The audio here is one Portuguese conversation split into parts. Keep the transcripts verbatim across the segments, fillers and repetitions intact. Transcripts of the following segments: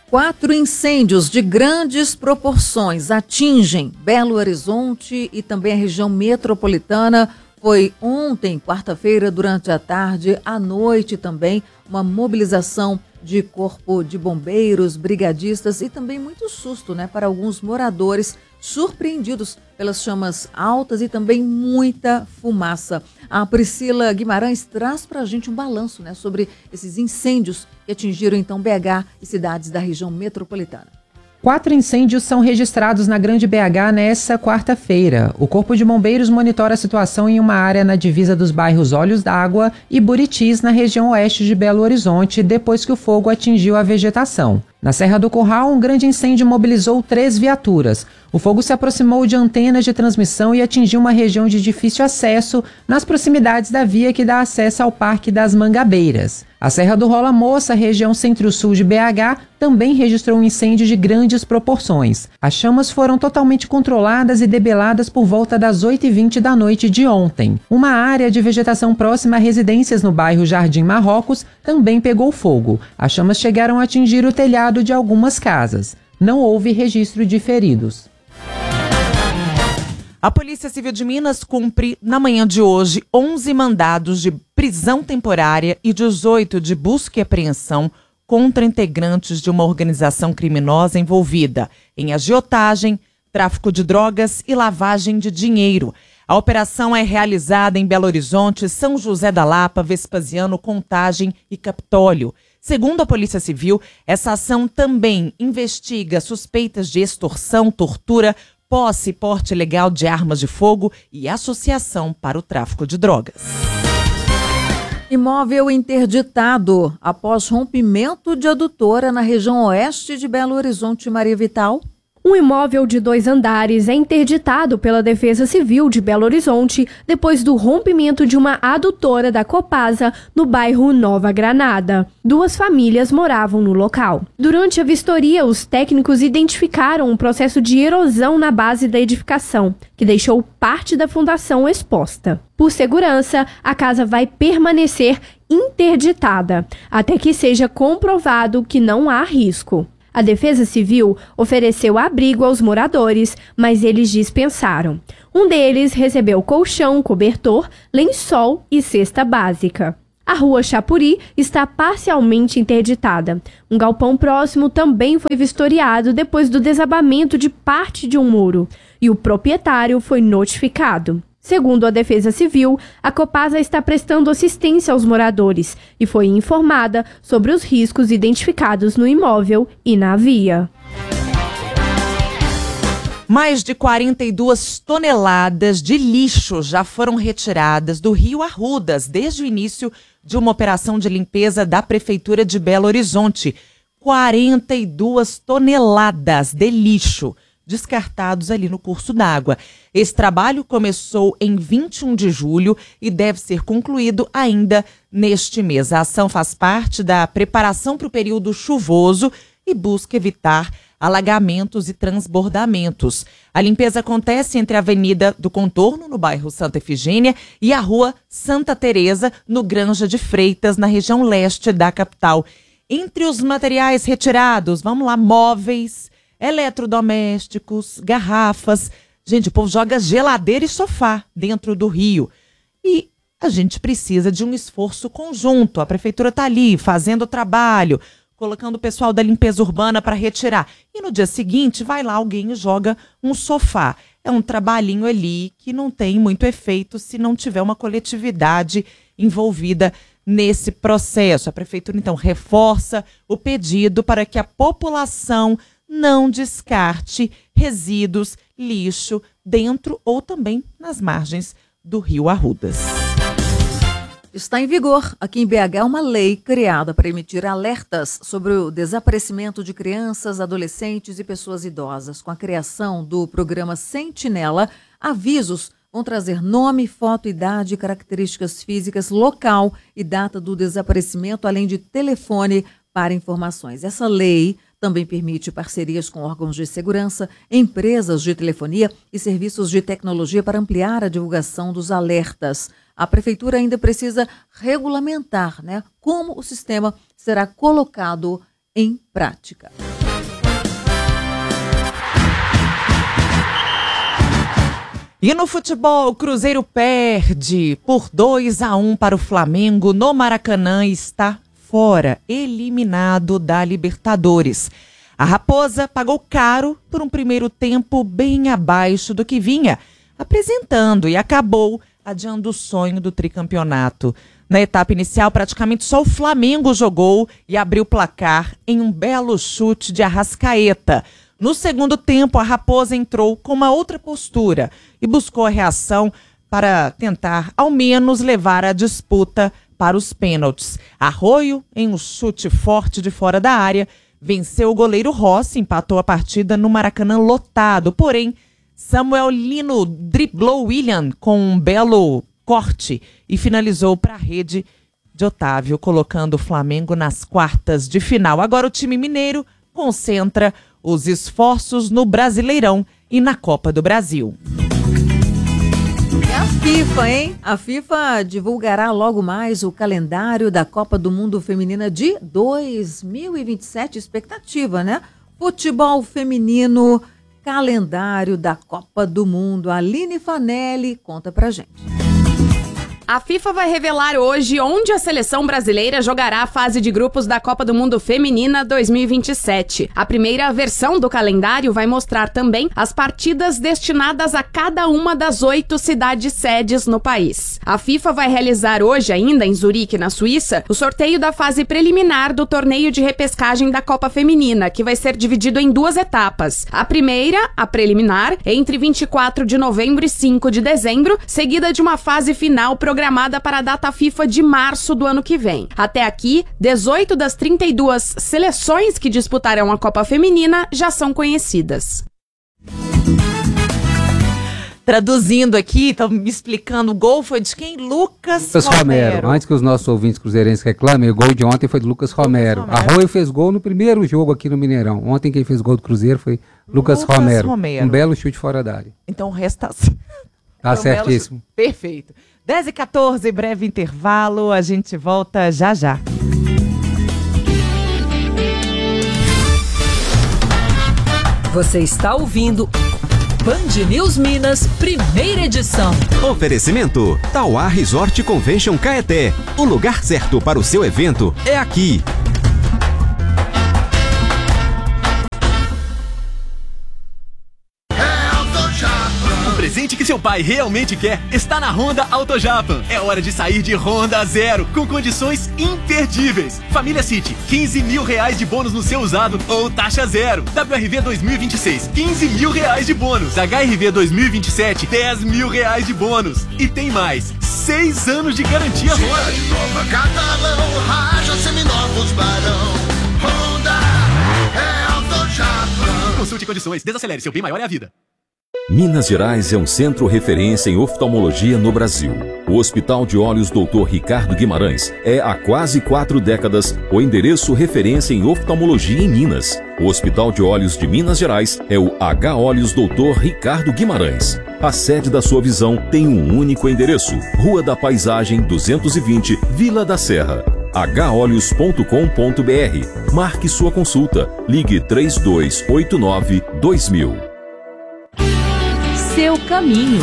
Quatro incêndios de grandes proporções atingem Belo Horizonte e também a região metropolitana. Foi ontem, quarta-feira, durante a tarde, à noite também, uma mobilização de corpo de bombeiros, brigadistas e também muito susto, né, para alguns moradores surpreendidos pelas chamas altas e também muita fumaça. A Priscila Guimarães traz para a gente um balanço, né, sobre esses incêndios que atingiram então B H e cidades da região metropolitana. Quatro incêndios são registrados na Grande B H nesta quarta-feira. O Corpo de Bombeiros monitora a situação em uma área na divisa dos bairros Olhos d'Água e Buritis, na região oeste de Belo Horizonte, depois que o fogo atingiu a vegetação. Na Serra do Curral, um grande incêndio mobilizou três viaturas. O fogo se aproximou de antenas de transmissão e atingiu uma região de difícil acesso nas proximidades da via que dá acesso ao Parque das Mangabeiras. A Serra do Rola Moça, região centro-sul de B H, também registrou um incêndio de grandes proporções. As chamas foram totalmente controladas e debeladas por volta das oito e vinte da noite de ontem. Uma área de vegetação próxima a residências no bairro Jardim Marrocos também pegou fogo. As chamas chegaram a atingir o telhado de algumas casas. Não houve registro de feridos. A Polícia Civil de Minas cumpre, na manhã de hoje, onze mandados de prisão temporária e dezoito de busca e apreensão contra integrantes de uma organização criminosa envolvida em agiotagem, tráfico de drogas e lavagem de dinheiro. A operação é realizada em Belo Horizonte, São José da Lapa, Vespasiano, Contagem e Capitólio. Segundo a Polícia Civil, essa ação também investiga suspeitas de extorsão, tortura, posse e porte ilegal de armas de fogo e associação para o tráfico de drogas. Imóvel interditado após rompimento de adutora na região oeste de Belo Horizonte. Maria Vital. Um imóvel de dois andares é interditado pela Defesa Civil de Belo Horizonte depois do rompimento de uma adutora da Copasa no bairro Nova Granada. Duas famílias moravam no local. Durante a vistoria, os técnicos identificaram um processo de erosão na base da edificação, que deixou parte da fundação exposta. Por segurança, a casa vai permanecer interditada, até que seja comprovado que não há risco. A Defesa Civil ofereceu abrigo aos moradores, mas eles dispensaram. Um deles recebeu colchão, cobertor, lençol e cesta básica. A rua Chapuri está parcialmente interditada. Um galpão próximo também foi vistoriado depois do desabamento de parte de um muro, e o proprietário foi notificado. Segundo a Defesa Civil, a Copasa está prestando assistência aos moradores e foi informada sobre os riscos identificados no imóvel e na via. Mais de quarenta e duas toneladas de lixo já foram retiradas do Rio Arrudas desde o início de uma operação de limpeza da Prefeitura de Belo Horizonte. quarenta e duas toneladas de lixo descartados ali no curso d'água. Esse trabalho começou em vinte e um de julho e deve ser concluído ainda neste mês. A ação faz parte da preparação para o período chuvoso e busca evitar alagamentos e transbordamentos. A limpeza acontece entre a Avenida do Contorno, no bairro Santa Efigênia, e a Rua Santa Teresa, no Granja de Freitas, na região leste da capital. Entre os materiais retirados, vamos lá, móveis, eletrodomésticos, garrafas. Gente, o povo joga geladeira e sofá dentro do rio. E a gente precisa de um esforço conjunto. A prefeitura está ali fazendo o trabalho, colocando o pessoal da limpeza urbana para retirar. E no dia seguinte vai lá alguém e joga um sofá. É um trabalhinho ali que não tem muito efeito se não tiver uma coletividade envolvida nesse processo. A prefeitura, então, reforça o pedido para que a população não descarte resíduos, lixo dentro ou também nas margens do Rio Arrudas. Está em vigor aqui em B H uma lei criada para emitir alertas sobre o desaparecimento de crianças, adolescentes e pessoas idosas. Com a criação do programa Sentinela, avisos vão trazer nome, foto, idade, características físicas, local e data do desaparecimento, além de telefone para informações. Essa lei também permite parcerias com órgãos de segurança, empresas de telefonia e serviços de tecnologia para ampliar a divulgação dos alertas. A prefeitura ainda precisa regulamentar, né, como o sistema será colocado em prática. E no futebol, o Cruzeiro perde por dois a um para o Flamengo no Maracanã e está fora, eliminado da Libertadores. A Raposa pagou caro por um primeiro tempo bem abaixo do que vinha apresentando e acabou adiando o sonho do tricampeonato. Na etapa inicial, praticamente só o Flamengo jogou e abriu o placar em um belo chute de Arrascaeta. No segundo tempo, a Raposa entrou com uma outra postura e buscou a reação para tentar, ao menos, levar a disputa para os pênaltis. Arroio, em um chute forte de fora da área, venceu o goleiro Rossi, empatou a partida no Maracanã lotado. Porém, Samuel Lino driblou William com um belo corte e finalizou para a rede de Otávio, colocando o Flamengo nas quartas de final. Agora o time mineiro concentra os esforços no Brasileirão e na Copa do Brasil. É a FIFA, hein? A FIFA divulgará logo mais o calendário da Copa do Mundo Feminina de dois mil e vinte e sete. Expectativa, né? Futebol feminino, calendário da Copa do Mundo. Aline Fanelli conta pra gente. A FIFA vai revelar hoje onde a seleção brasileira jogará a fase de grupos da Copa do Mundo Feminina dois mil e vinte e sete. A primeira versão do calendário vai mostrar também as partidas destinadas a cada uma das oito cidades sedes no país. A FIFA vai realizar hoje, ainda em Zurique, na Suíça, o sorteio da fase preliminar do torneio de repescagem da Copa Feminina, que vai ser dividido em duas etapas. A primeira, a preliminar, entre vinte e quatro de novembro e cinco de dezembro, seguida de uma fase final programada programada para a data FIFA de março do ano que vem. Até aqui, dezoito das trinta e duas seleções que disputarão a Copa Feminina já são conhecidas. Traduzindo aqui, estão me explicando, o gol foi de quem? Lucas, Lucas Romero. Romero. Antes que os nossos ouvintes cruzeirenses reclamem, o gol de ontem foi do Lucas Romero. Lucas Romero. Arroio fez gol no primeiro jogo aqui no Mineirão. Ontem quem fez gol do Cruzeiro foi Lucas, Lucas Romero. Romero. Um belo chute fora da área. Então o resto tá, tá certíssimo. Um perfeito. dez e quatorze, breve intervalo, a gente volta já já. Você está ouvindo Band News Minas, primeira edição. Oferecimento Tauá Resort Convention Caeté. O lugar certo para o seu evento é aqui. presente que seu pai realmente quer está na Honda Auto Japan. É hora de sair de Honda Zero, com condições imperdíveis. Família City, quinze mil reais de bônus no seu usado ou taxa zero. W R V dois mil e vinte e seis, quinze mil reais de bônus. H R V dois mil e vinte e sete, dez mil reais de bônus. E tem mais, seis anos de garantia Honda. Cidade Nova, Catalão, Raja, Seminovos, Barão. Honda é Auto Japan. Consulte condições, desacelere, seu bem maior é a vida. Minas Gerais é um centro referência em oftalmologia no Brasil. O Hospital de Olhos doutor Ricardo Guimarães é, há quase quatro décadas, o endereço referência em oftalmologia em Minas. O Hospital de Olhos de Minas Gerais é o H Olhos doutor Ricardo Guimarães. A sede da sua visão tem um único endereço: Rua da Paisagem duzentos e vinte, Vila da Serra. h olhos ponto com ponto b r. Marque sua consulta. Ligue três dois oito nove dois mil. Seu caminho.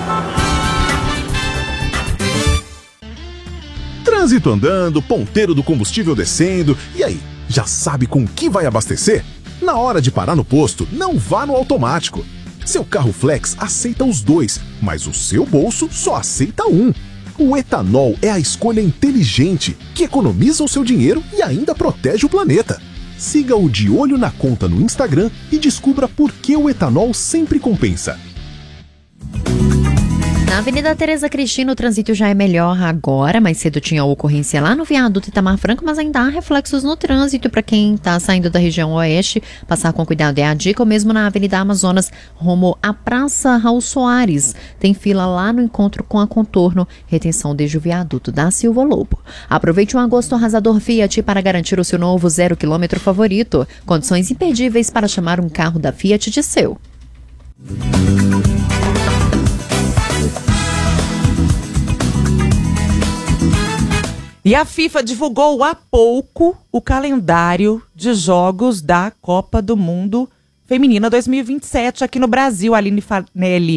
Trânsito andando, ponteiro do combustível descendo. E aí, já sabe com que vai abastecer? Na hora de parar no posto, não vá no automático. Seu carro flex aceita os dois, mas o seu bolso só aceita um. O etanol é a escolha inteligente, que economiza o seu dinheiro e ainda protege o planeta. Siga o De Olho na Conta no Instagram e descubra por que o etanol sempre compensa. Na Avenida Tereza Cristina, o trânsito já é melhor agora. Mais cedo tinha ocorrência lá no viaduto Itamar Franco, mas ainda há reflexos no trânsito. Para quem está saindo da região oeste, passar com cuidado é a dica. Ou mesmo na Avenida Amazonas, rumo à Praça Raul Soares. Tem fila lá no encontro com a Contorno, retenção desde o viaduto da Silva Lobo. Aproveite um agosto arrasador Fiat para garantir o seu novo zero quilômetro favorito. Condições imperdíveis para chamar um carro da Fiat de seu. E a FIFA divulgou há pouco o calendário de jogos da Copa do Mundo Feminina dois mil e vinte e sete aqui no Brasil. A Aline Fanelli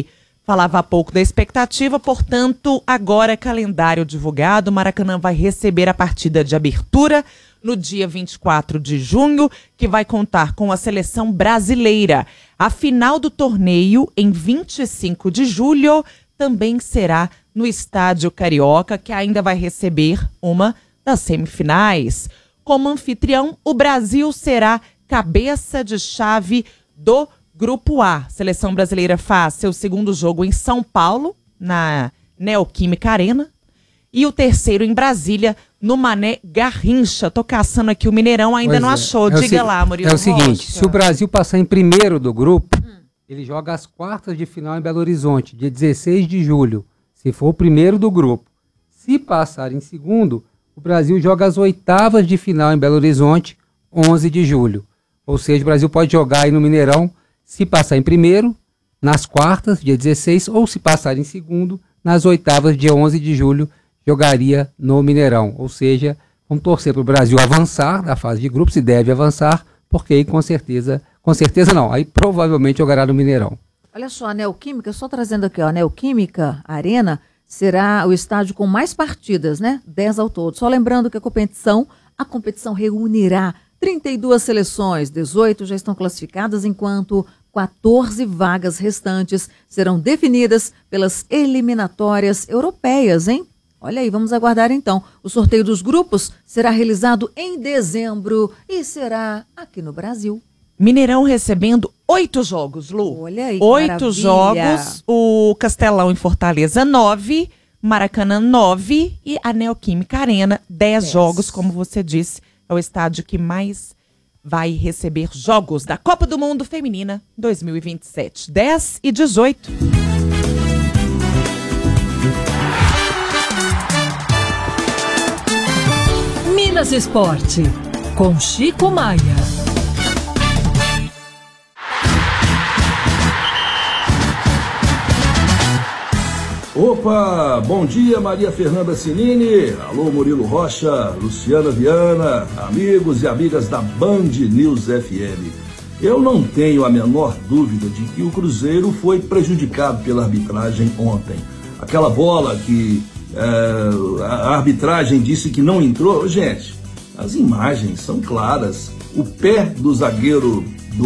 falava há pouco da expectativa, portanto, agora é calendário divulgado. O Maracanã vai receber a partida de abertura no dia vinte e quatro de junho, que vai contar com a seleção brasileira. A final do torneio, em vinte e cinco de julho, também será no Estádio Carioca, que ainda vai receber uma das semifinais. Como anfitrião, o Brasil será cabeça de chave do Grupo A. A seleção brasileira faz seu segundo jogo em São Paulo, na Neoquímica Arena, e o terceiro em Brasília, no Mané Garrincha. Tô caçando aqui o Mineirão, ainda pois não é. achou. É Diga lá, Murilo. É o seguinte, Rocha. Se o Brasil passar em primeiro do grupo, hum. ele joga as quartas de final em Belo Horizonte, dia dezesseis de julho, se for o primeiro do grupo. Se passar em segundo, o Brasil joga as oitavas de final em Belo Horizonte, onze de julho. Ou seja, o Brasil pode jogar aí no Mineirão, se passar em primeiro, nas quartas, dia dezesseis, ou se passar em segundo, nas oitavas, dia onze de julho, jogaria no Mineirão. Ou seja, vamos torcer para o Brasil avançar da fase de grupos, se deve avançar, porque aí com certeza, com certeza não, aí provavelmente jogará no Mineirão. Olha só, a Neoquímica, só trazendo aqui, ó, a Neoquímica Arena será o estádio com mais partidas, né? dez ao todo. Só lembrando que a competição, a competição reunirá trinta e duas seleções, dezoito já estão classificadas, enquanto quatorze vagas restantes serão definidas pelas eliminatórias europeias, hein? Olha aí, vamos aguardar então. O sorteio dos grupos será realizado em dezembro e será aqui no Brasil. Mineirão recebendo oito jogos, Lu. Olha aí, Oito maravilha. jogos, o Castelão em Fortaleza, nove, Maracanã, nove e a Neoquímica Arena, dez, dez jogos, como você disse. É o estádio que mais vai receber jogos da Copa do Mundo Feminina dois mil e vinte e sete. dez e dezoito. Minas Esporte, com Chico Maia. Opa, bom dia Maria Fernanda Sinini, alô Murilo Rocha, Luciana Viana, amigos e amigas da Band News F M. Eu não tenho a menor dúvida de que o Cruzeiro foi prejudicado pela arbitragem ontem. Aquela bola que é, a arbitragem disse que não entrou, gente, as imagens são claras. O pé do zagueiro